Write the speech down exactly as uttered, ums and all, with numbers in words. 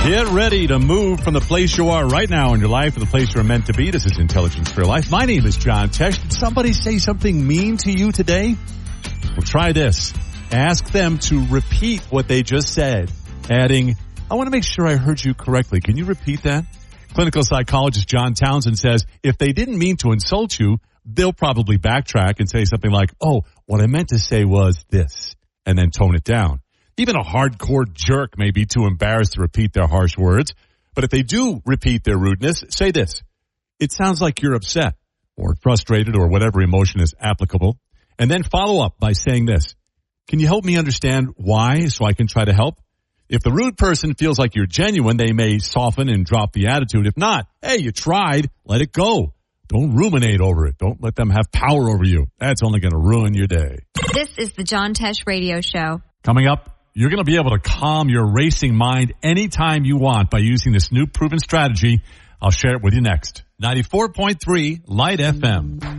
Get ready to move from the place you are right now in your life to the place you're meant to be. This is Intelligence for Your Life. My name is John Tesh. Did somebody say something mean to you today? Well, try this. Ask them to repeat what they just said, adding, I want to make sure I heard you correctly. Can you repeat that? Clinical psychologist John Townsend says if they didn't mean to insult you, they'll probably backtrack and say something like, oh, what I meant to say was this, and then tone it down. Even a hardcore jerk may be too embarrassed to repeat their harsh words. But if they do repeat their rudeness, say this. It sounds like you're upset or frustrated or whatever emotion is applicable. And then follow up by saying this. Can you help me understand why so I can try to help? If the rude person feels like you're genuine, they may soften and drop the attitude. If not, hey, you tried. Let it go. Don't ruminate over it. Don't let them have power over you. That's only going to ruin your day. This is the John Tesh Radio Show. Coming up, you're going to be able to calm your racing mind anytime you want by using this new proven strategy. I'll share it with you next. ninety-four point three Light F M.